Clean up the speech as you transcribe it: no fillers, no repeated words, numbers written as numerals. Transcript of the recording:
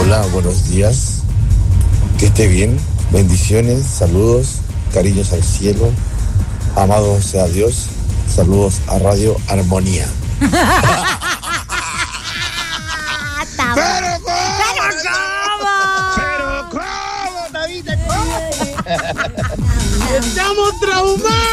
Hola, buenos días. Que esté bien. Bendiciones, saludos, cariños al cielo. Amado sea Dios. Saludos a Radio Armonía. ¡Pero cómo, David! ¡Estamos traumados!